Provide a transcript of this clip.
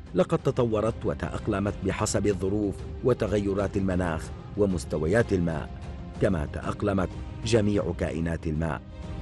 لقد تطورت وتأقلمت بحسب الظروف وتغيرات المناخ ومستويات الماء، كما تأقلمت جميع كائنات الماء.